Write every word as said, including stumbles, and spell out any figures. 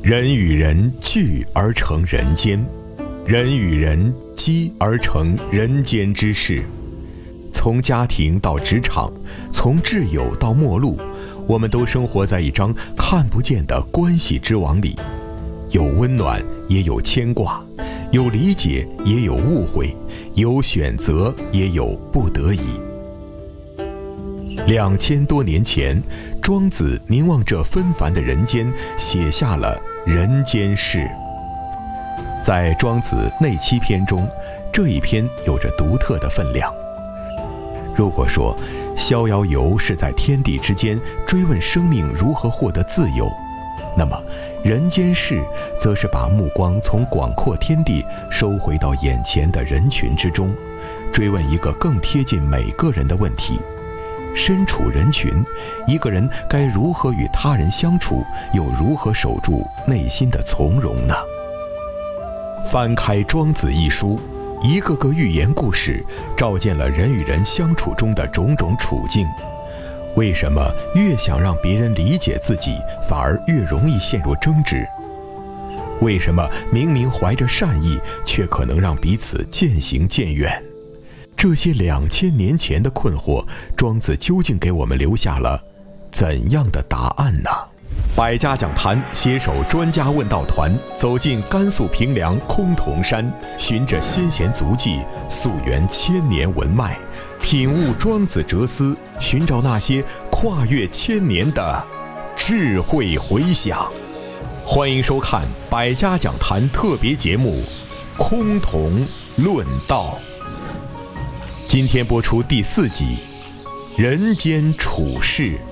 人与人聚而成人间，人与人积而成人间之事。从家庭到职场，从挚友到陌路，我们都生活在一张看不见的关系之网里，有温暖也有牵挂，有理解也有误会，有选择也有不得已。两千多年前，庄子凝望这纷繁的人间，写下了人间世。在庄子内七篇中，这一篇有着独特的分量。如果说逍遥游是在天地之间追问生命如何获得自由，那么人间世则是把目光从广阔天地收回到眼前的人群之中，追问一个更贴近每个人的问题：身处人群，一个人该如何与他人相处，又如何守住内心的从容呢？翻开《庄子》一书，一个个寓言故事照见了人与人相处中的种种处境。为什么越想让别人理解自己，反而越容易陷入争执？为什么明明怀着善意，却可能让彼此渐行渐远？这些两千年前的困惑，庄子究竟给我们留下了怎样的答案呢？百家讲坛携手专家问道团，走进甘肃平凉崆峒山，循着先贤足迹，溯源千年文脉，品悟庄子哲思，寻找那些跨越千年的智慧回响。欢迎收看百家讲坛特别节目《崆峒论道》。今天播出第四集，人间处世。